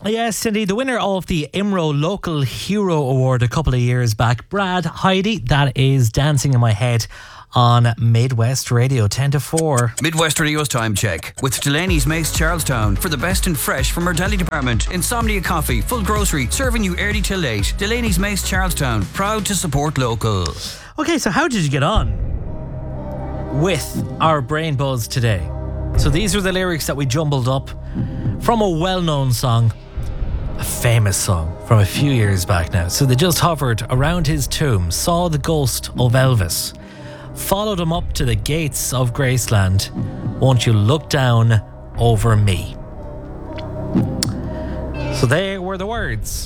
Yes, indeed. The winner of the IMRO Local Hero Award a couple of years back, Brad Heidi. That is Dancing in My Head on Midwest Radio, 10 to 4. Midwest Radio's time check with Delaney's Mace Charlestown for the best and fresh from our deli department. Insomnia Coffee, full grocery, serving you early till late. Delaney's Mace Charlestown, proud to support local. Okay, so how did you get on with our Brain Buzz today? So these are the lyrics that we jumbled up from a well-known song, a famous song from a few years back now. So they just hovered around his tomb, saw the ghost of Elvis, followed him up to the gates of Graceland. Won't you look down over me? So they were the words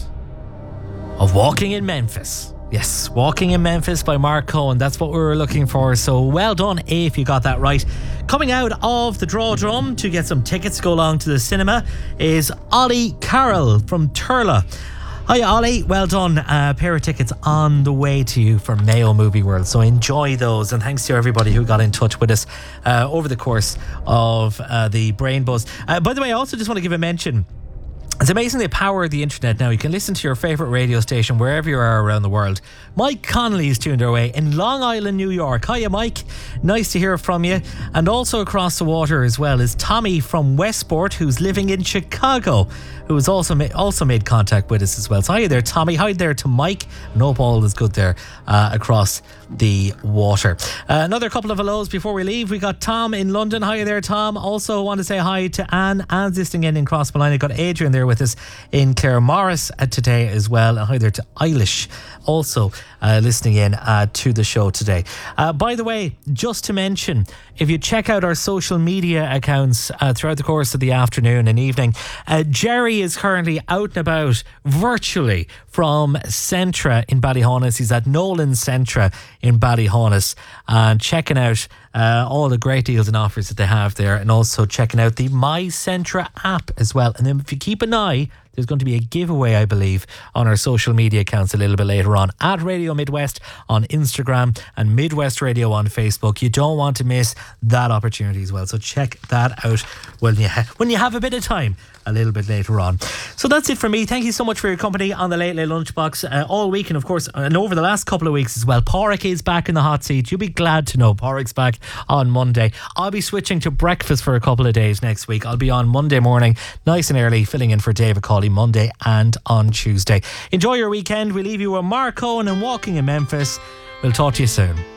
of Walking in Memphis. Yes, Walking in Memphis by Mark Cohen. That's what we were looking for. So well done if you got that right. Coming out of the draw drum to get some tickets to go along to the cinema is Ollie Carroll from Turla. Hi Ollie, well done. A pair of tickets on the way to you for Mayo Movie World. So enjoy those, and thanks to everybody who got in touch with us over the course of the Brain Buzz. By the way, I also just want to give a mention. It's amazing the power of the internet now. You can listen to your favourite radio station wherever you are around the world. Mike Connolly is tuned our way in Long Island, New York. Hiya, Mike. Nice to hear from you. And also across the water as well is Tommy from Westport, who's living in Chicago, who has also made contact with us as well. So hi there, Tommy. Hi there to Mike. I hope all is good there across the water. Another couple of hellos before we leave. We got Tom in London. Hi there, Tom. Also want to say hi to Anne. Anne's listening in Crossmolina. Got Adrian there with us in Claremorris today as well. And hi there to Eilish, also listening in to the show today. By the way, just to mention, if you check out our social media accounts throughout the course of the afternoon and evening, Jerry is currently out and about virtually from Centra in Ballyhonus. He's at Nolan Centra in Ballyhonus and checking out all the great deals and offers that they have there, and also checking out the My Centra app as well. And then if you keep an eye, there's going to be a giveaway, I believe, on our social media accounts a little bit later on, at Radio Midwest on Instagram and Midwest Radio on Facebook. You don't want to miss that opportunity as well. So check that out when you have a bit of time a little bit later on. So that's it for me. Thank you so much for your company on the Late Late Lunchbox all week, and of course, and over the last couple of weeks as well. Pádraig is back in the hot seat. You'll be glad to know Pádraig's back on Monday. I'll be switching to breakfast for a couple of days next week. I'll be on Monday morning, nice and early, filling in for David Cawley Monday and on Tuesday. Enjoy your weekend. We leave you with Mark Cohen and Walking in Memphis. We'll talk to you soon.